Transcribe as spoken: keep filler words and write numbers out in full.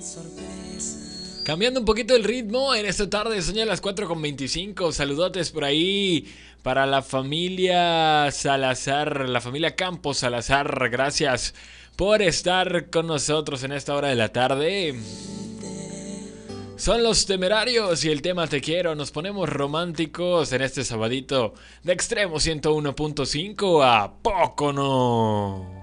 Cambiando un poquito el ritmo, en esta tarde son ya las cuatro con veinticinco. Saludotes por ahí para la familia Salazar, la familia Campos Salazar. Gracias por estar con nosotros en esta hora de la tarde. Son Los Temerarios y el tema Te Quiero. Nos ponemos románticos en este sabadito de Extremo ciento uno punto cinco. ¿A poco no?